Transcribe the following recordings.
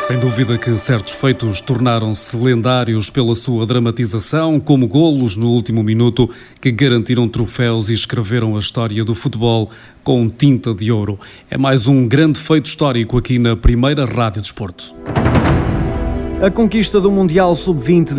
Sem dúvida que certos feitos tornaram-se lendários pela sua dramatização, como golos no último minuto que garantiram troféus e escreveram a história do futebol com tinta de ouro. É mais um grande feito histórico aqui na primeira Rádio Desporto. A conquista do Mundial Sub-20 de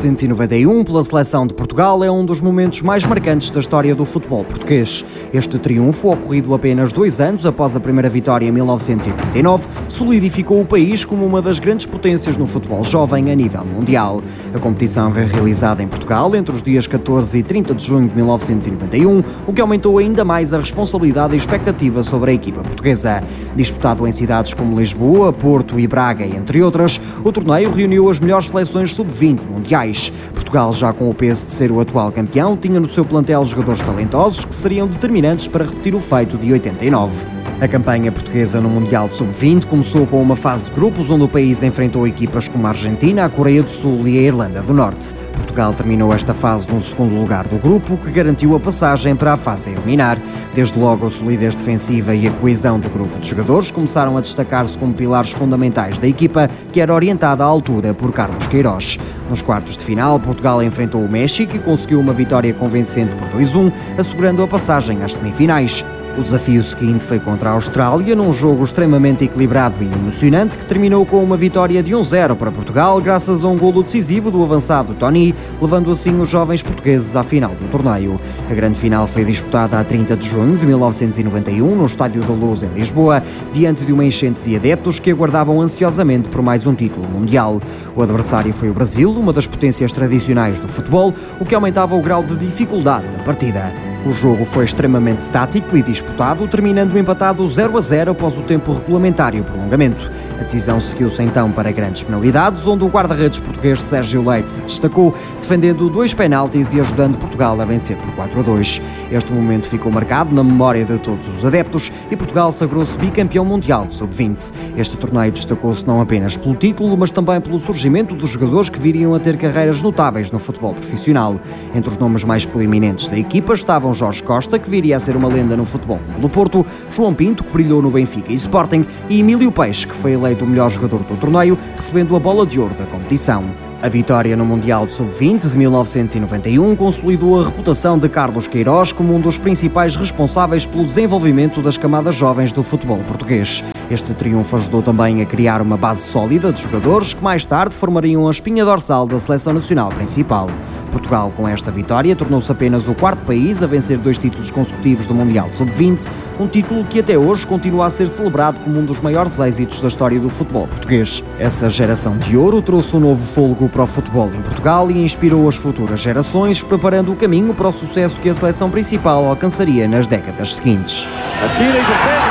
1991 pela seleção de Portugal é um dos momentos mais marcantes da história do futebol português. Este triunfo, ocorrido apenas 2 anos após a primeira vitória em 1989, solidificou o país como uma das grandes potências no futebol jovem a nível mundial. A competição foi realizada em Portugal entre os dias 14 e 30 de junho de 1991, o que aumentou ainda mais a responsabilidade e expectativa sobre a equipa portuguesa. Disputado em cidades como Lisboa, Porto e Braga, entre outras, o torneio reuniu as melhores seleções sub-20 mundiais. Portugal, já com o peso de ser o atual campeão, tinha no seu plantel jogadores talentosos que seriam determinantes para repetir o feito de 89. A campanha portuguesa no Mundial de Sub-20 começou com uma fase de grupos onde o país enfrentou equipas como a Argentina, a Coreia do Sul e a Irlanda do Norte. Portugal terminou esta fase no segundo lugar do grupo, que garantiu a passagem para a fase a eliminar. Desde logo, a solidez defensiva e a coesão do grupo de jogadores começaram a destacar-se como pilares fundamentais da equipa, que era orientada à altura por Carlos Queiroz. Nos quartos de final, Portugal enfrentou o México e conseguiu uma vitória convincente por 2-1, assegurando a passagem às semifinais. O desafio seguinte foi contra a Austrália, num jogo extremamente equilibrado e emocionante, que terminou com uma vitória de 1-0 para Portugal, graças a um golo decisivo do avançado Tony, levando assim os jovens portugueses à final do torneio. A grande final foi disputada a 30 de junho de 1991, no Estádio da Luz, em Lisboa, diante de uma enchente de adeptos que aguardavam ansiosamente por mais um título mundial. O adversário foi o Brasil, uma das potências tradicionais do futebol, o que aumentava o grau de dificuldade da partida. O jogo foi extremamente estático e disputado, terminando empatado 0-0 após o tempo regulamentar e o prolongamento. A decisão seguiu-se então para grandes penalidades, onde o guarda-redes português Sérgio Leite se destacou, defendendo 2 penaltis e ajudando Portugal a vencer por 4-2. Este momento ficou marcado na memória de todos os adeptos e Portugal sagrou-se bicampeão mundial de sub-20. Este torneio destacou-se não apenas pelo título, mas também pelo surgimento dos jogadores que viriam a ter carreiras notáveis no futebol profissional. Entre os nomes mais proeminentes da equipa estavam Jorge Costa, que viria a ser uma lenda no futebol do Porto, João Pinto, que brilhou no Benfica e Sporting, e Emílio Peixe, que foi eleito o melhor jogador do torneio, recebendo a bola de ouro da competição. A vitória no Mundial de Sub-20 de 1991 consolidou a reputação de Carlos Queiroz como um dos principais responsáveis pelo desenvolvimento das camadas jovens do futebol português. Este triunfo ajudou também a criar uma base sólida de jogadores que mais tarde formariam a espinha dorsal da seleção nacional principal. Portugal, com esta vitória, tornou-se apenas o 4º país a vencer 2 títulos consecutivos do Mundial de Sub-20, um título que até hoje continua a ser celebrado como um dos maiores êxitos da história do futebol português. Essa geração de ouro trouxe um novo fôlego para o futebol em Portugal e inspirou as futuras gerações, preparando o caminho para o sucesso que a seleção principal alcançaria nas décadas seguintes. Atira e defende,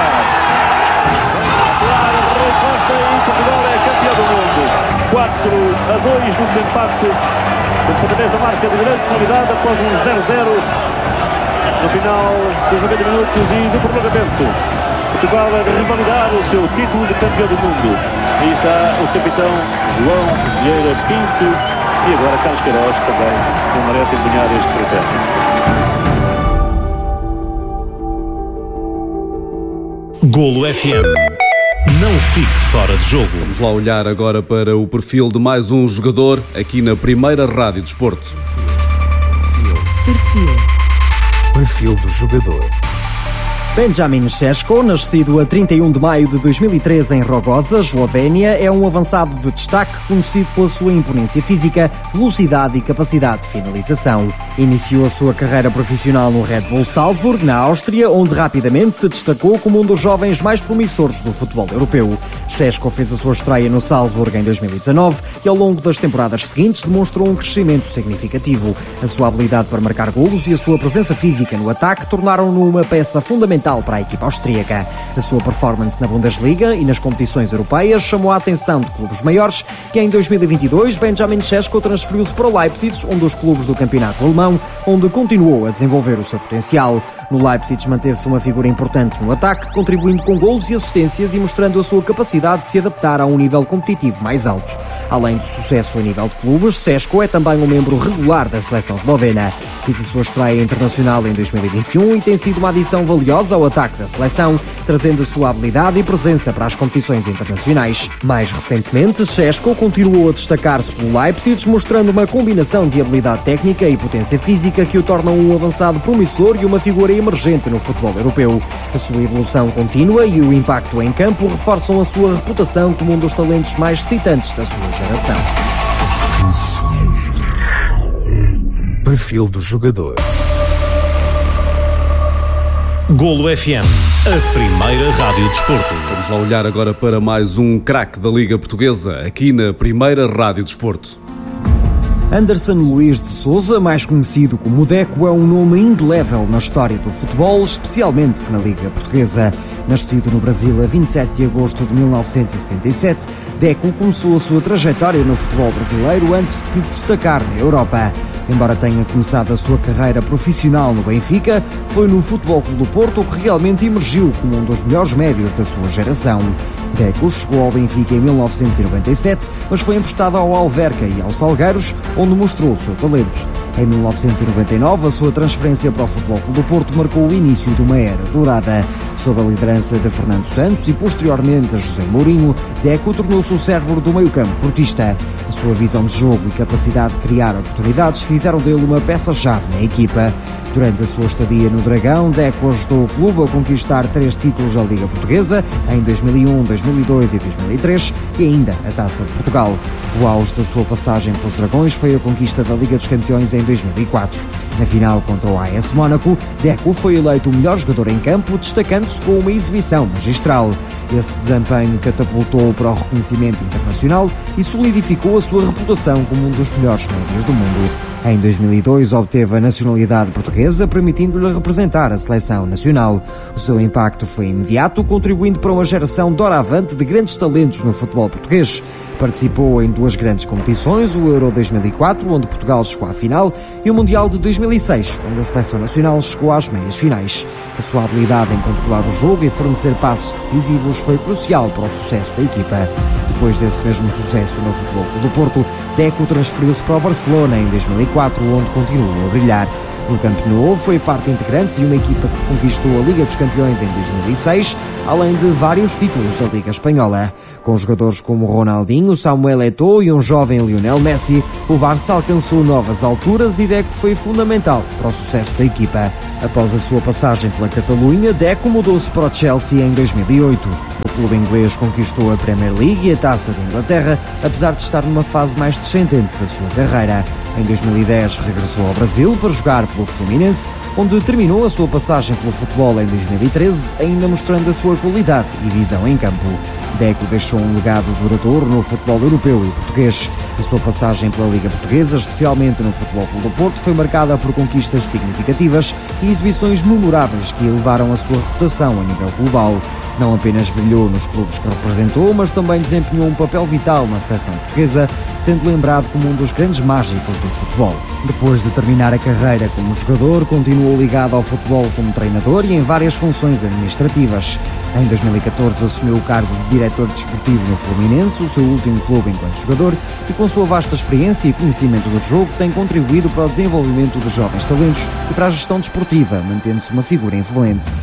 Portugal é campeão do mundo. 4-2 no desempate. O português marca de grande qualidade após um 0-0 no final dos 90 minutos e do prolongamento. Portugal a revalidar o seu título de campeão do mundo. Aí está o capitão João Vieira Pinto e agora Carlos Queiroz também, que merece empunhar este troféu. Golo FM. Não fique fora de jogo. Vamos lá olhar agora para o perfil de mais um jogador aqui na primeira Rádio Desporto. Perfil do jogador. Benjamin Šeško, nascido a 31 de maio de 2013 em Rogoza, Eslovénia, é um avançado de destaque conhecido pela sua imponência física, velocidade e capacidade de finalização. Iniciou a sua carreira profissional no Red Bull Salzburg, na Áustria, onde rapidamente se destacou como um dos jovens mais promissores do futebol europeu. Šeško fez a sua estreia no Salzburg em 2019 e ao longo das temporadas seguintes demonstrou um crescimento significativo. A sua habilidade para marcar golos e a sua presença física no ataque tornaram-no uma peça fundamental para a equipa austríaca. A sua performance na Bundesliga e nas competições europeias chamou a atenção de clubes maiores, que em 2022 Benjamin Šeško transferiu-se para o Leipzig, um dos clubes do campeonato alemão, onde continuou a desenvolver o seu potencial. No Leipzig manteve-se uma figura importante no ataque, contribuindo com golos e assistências e mostrando a sua capacidade possibilidade de se adaptar a um nível competitivo mais alto. Além do sucesso a nível de clubes, Šeško é também um membro regular da seleção eslovena. Fez a sua estreia internacional em 2021 e tem sido uma adição valiosa ao ataque da seleção, trazendo a sua habilidade e presença para as competições internacionais. Mais recentemente, Šeško continuou a destacar-se pelo Leipzig, mostrando uma combinação de habilidade técnica e potência física que o tornam um avançado promissor e uma figura emergente no futebol europeu. A sua evolução contínua e o impacto em campo reforçam a sua reputação como um dos talentos mais excitantes da sua geração. Perfil do jogador. Golo FM, a primeira rádio desporto. Vamos lá olhar agora para mais um craque da Liga Portuguesa, aqui na primeira rádio desporto. Anderson Luiz de Sousa, mais conhecido como Deco, é um nome indelével na história do futebol, especialmente na Liga Portuguesa. Nascido no Brasil a 27 de agosto de 1977, Deco começou a sua trajetória no futebol brasileiro antes de destacar na Europa. Embora tenha começado a sua carreira profissional no Benfica, foi no Futebol Clube do Porto que realmente emergiu como um dos melhores médios da sua geração. Deco chegou ao Benfica em 1997, mas foi emprestado ao Alverca e aos Salgueiros, onde mostrou o seu talento. Em 1999, a sua transferência para o Futebol Clube do Porto marcou o início de uma era dourada. Sob a liderança de Fernando Santos e posteriormente a José Mourinho, Deco tornou-se o cérebro do meio-campo portista. A sua visão de jogo e capacidade de criar oportunidades fizeram dele uma peça-chave na equipa. Durante a sua estadia no Dragão, Deco ajudou o clube a conquistar 3 títulos da Liga Portuguesa em 2001, 2002 e 2003 e ainda a Taça de Portugal. O auge da sua passagem pelos Dragões foi a conquista da Liga dos Campeões em 2004. Na final contra o AS Mónaco, Deco foi eleito o melhor jogador em campo, destacando-se com uma exibição magistral. Esse desempenho catapultou para o reconhecimento internacional e solidificou a sua reputação como um dos melhores médios do mundo. Em 2002 obteve a nacionalidade portuguesa, permitindo-lhe representar a seleção nacional. O seu impacto foi imediato, contribuindo para uma geração doravante de grandes talentos no futebol português. Participou em 2 grandes competições, o Euro 2004, onde Portugal chegou à final, e o Mundial de 2006, onde a seleção nacional chegou às meias finais. A sua habilidade em controlar o jogo e fornecer passos decisivos foi crucial para o sucesso da equipa. Depois desse mesmo sucesso no Futebol Clube do Porto, Deco transferiu-se para o Barcelona em 2004, onde continuou a brilhar. No Camp Nou foi parte integrante de uma equipa que conquistou a Liga dos Campeões em 2006, além de vários títulos da Liga Espanhola. Com jogadores como Ronaldinho, Samuel Eto'o e um jovem Lionel Messi, o Barça alcançou novas alturas e Deco foi fundamental para o sucesso da equipa. Após a sua passagem pela Catalunha, Deco mudou-se para o Chelsea em 2008. O clube inglês conquistou a Premier League e a Taça de Inglaterra, apesar de estar numa fase mais descendente da sua carreira. Em 2010 regressou ao Brasil para jogar pelo Fluminense, onde terminou a sua passagem pelo futebol em 2013, ainda mostrando a sua qualidade e visão em campo. Deco deixou um legado duradouro no futebol europeu e português. A sua passagem pela Liga Portuguesa, especialmente no Futebol Clube do Porto, foi marcada por conquistas significativas e exibições memoráveis que elevaram a sua reputação a nível global. Não apenas brilhou nos clubes que representou, mas também desempenhou um papel vital na seleção portuguesa, sendo lembrado como um dos grandes mágicos do futebol. Depois de terminar a carreira como jogador, continuou ligado ao futebol como treinador e em várias funções administrativas. Em 2014 assumiu o cargo de diretor desportivo no Fluminense, o seu último clube enquanto jogador, e com sua vasta experiência e conhecimento do jogo tem contribuído para o desenvolvimento de jovens talentos e para a gestão desportiva, mantendo-se uma figura influente.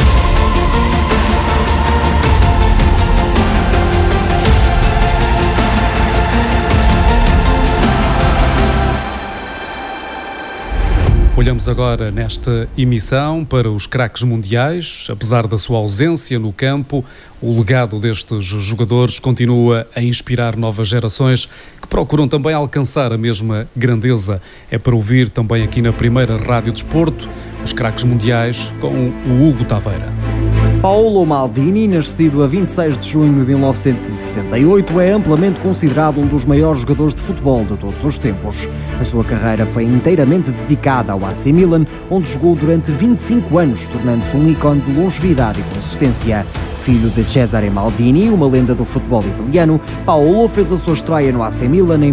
Olhamos agora nesta emissão para os craques mundiais. Apesar da sua ausência no campo, o legado destes jogadores continua a inspirar novas gerações que procuram também alcançar a mesma grandeza. É para ouvir também aqui na primeira Rádio Desporto, os craques mundiais com o Hugo Taveira. Paolo Maldini, nascido a 26 de junho de 1968, é amplamente considerado um dos maiores jogadores de futebol de todos os tempos. A sua carreira foi inteiramente dedicada ao AC Milan, onde jogou durante 25 anos, tornando-se um ícone de longevidade e consistência. Filho de Cesare Maldini, uma lenda do futebol italiano, Paolo fez a sua estreia no AC Milan em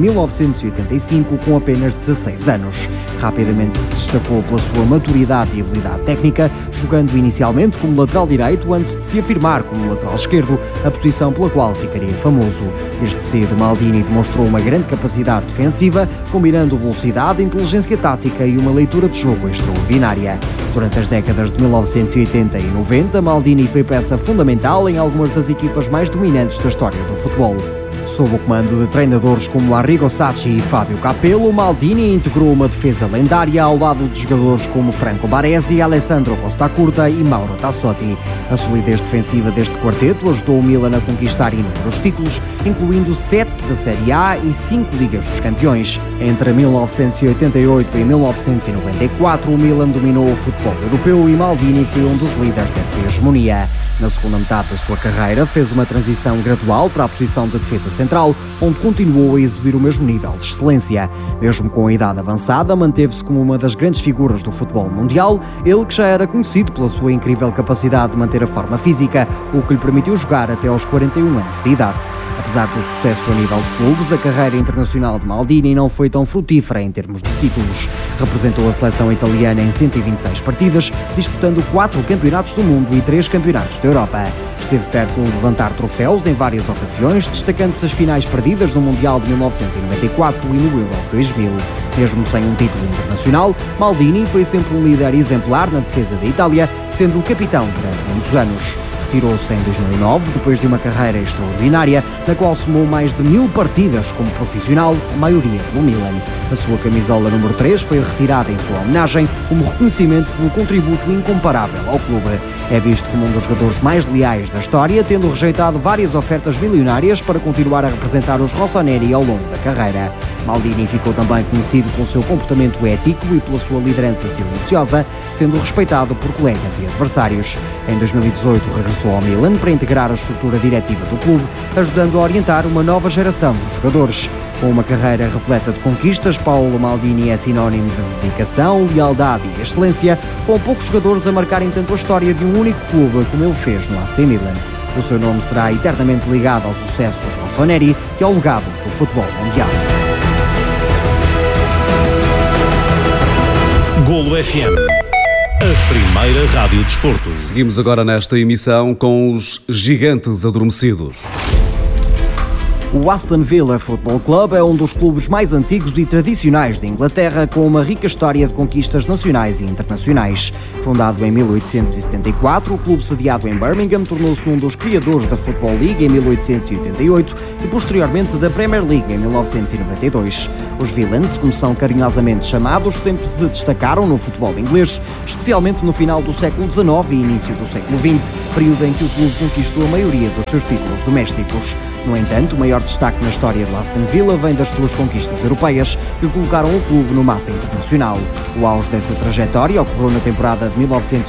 1985 com apenas 16 anos. Rapidamente se destacou pela sua maturidade e habilidade técnica, jogando inicialmente como lateral direito antes de se afirmar como lateral esquerdo, a posição pela qual ficaria famoso. Desde cedo, Maldini demonstrou uma grande capacidade defensiva, combinando velocidade, inteligência tática e uma leitura de jogo extraordinária. Durante as décadas de 1980 e 90, Maldini foi peça fundamental em algumas das equipas mais dominantes da história do futebol. Sob o comando de treinadores como Arrigo Sacchi e Fábio Capello, Maldini integrou uma defesa lendária ao lado de jogadores como Franco Baresi, Alessandro Costacurta e Mauro Tassotti. A solidez defensiva deste quarteto ajudou o Milan a conquistar inúmeros títulos, incluindo 7 da Série A e 5 Ligas dos Campeões. Entre 1988 e 1994, o Milan dominou o futebol europeu e Maldini foi um dos líderes dessa hegemonia. Na segunda metade da sua carreira, fez uma transição gradual para a posição de defesa central, onde continuou a exibir o mesmo nível de excelência. Mesmo com a idade avançada, manteve-se como uma das grandes figuras do futebol mundial, ele que já era conhecido pela sua incrível capacidade de manter a forma física, o que lhe permitiu jogar até aos 41 anos de idade. Apesar do sucesso a nível de clubes, a carreira internacional de Maldini não foi tão frutífera em termos de títulos. Representou a seleção italiana em 126 partidas, disputando 4 campeonatos do mundo e 3 campeonatos da Europa. Esteve perto de levantar troféus em várias ocasiões, destacando-se as finais perdidas no Mundial de 1994 e no Euro 2000. Mesmo sem um título internacional, Maldini foi sempre um líder exemplar na defesa da Itália, sendo o capitão durante muitos anos. Retirou-se em 2009, depois de uma carreira extraordinária, na qual somou mais de 1000 partidas como profissional, a maioria no Milan. A sua camisola número 3 foi retirada em sua homenagem, como reconhecimento pelo contributo incomparável ao clube. É visto como um dos jogadores mais leais da história, tendo rejeitado várias ofertas milionárias para continuar a representar os rossoneri ao longo da carreira. Maldini ficou também conhecido pelo seu comportamento ético e pela sua liderança silenciosa, sendo respeitado por colegas e adversários. Em 2018 regressou ao Milan para integrar a estrutura diretiva do clube, ajudando a orientar uma nova geração de jogadores. Com uma carreira repleta de conquistas, Paolo Maldini é sinónimo de dedicação, lealdade e excelência, com poucos jogadores a marcarem tanto a história de um único clube como ele fez no AC Milan. O seu nome será eternamente ligado ao sucesso dos rossoneri e ao legado do futebol mundial. Golo FM, a primeira rádio desporto. Seguimos agora nesta emissão com os gigantes adormecidos. O Aston Villa Football Club é um dos clubes mais antigos e tradicionais da Inglaterra, com uma rica história de conquistas nacionais e internacionais. Fundado em 1874, o clube sediado em Birmingham tornou-se um dos criadores da Football League em 1888 e posteriormente da Premier League em 1992. Os Villains, como são carinhosamente chamados, sempre se destacaram no futebol inglês, especialmente no final do século XIX e início do século XX, período em que o clube conquistou a maioria dos seus títulos domésticos. No entanto, o maior destaque na história do Aston Villa vem das suas conquistas europeias, que colocaram o clube no mapa internacional. O auge dessa trajetória ocorreu na temporada de 1900